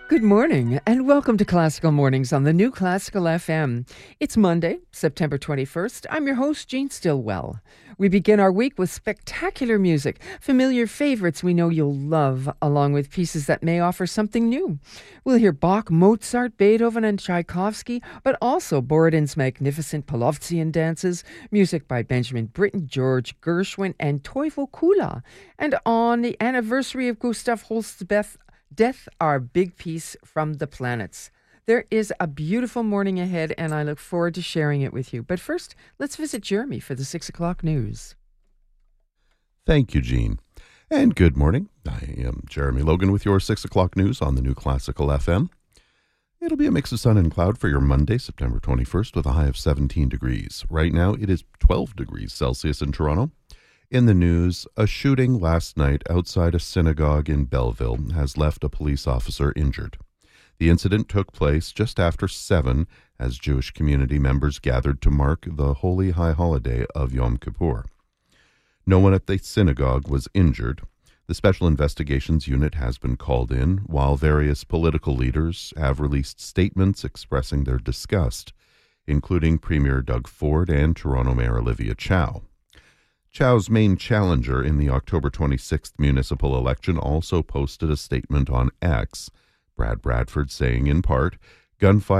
Good morning, and welcome to Classical Mornings on the New Classical FM. It's Monday, September 21st. I'm your host, Jean Stillwell. We begin our week with spectacular music, familiar favorites we know you'll love, along with pieces that may offer something new. We'll hear Bach, Mozart, Beethoven, and Tchaikovsky, but also Borodin's magnificent Polovtsian dances, music by Benjamin Britten, George Gershwin, and Toivo Kula. And on the anniversary of Gustav Holst's death, our big piece from the planets. There is a beautiful morning ahead, and I look forward to sharing it with you. But first, let's visit Jeremy for the 6 o'clock news. Thank you, Jean. And good morning. I am Jeremy Logan with your 6 o'clock news on the New Classical FM. It'll be a mix of sun and cloud for your Monday, September 21st, with a high of 17 degrees. Right now, it is 12 degrees Celsius in Toronto. In the news, a shooting last night outside a synagogue in Belleville has left a police officer injured. The incident took place just after 7 as Jewish community members gathered to mark the holy high holiday of Yom Kippur. No one at the synagogue was injured. The Special Investigations Unit has been called in, while various political leaders have released statements expressing their disgust, including Premier Doug Ford and Toronto Mayor Olivia Chow. Chow's main challenger in the October 26th municipal election also posted a statement on X, Brad Bradford saying in part, gunfire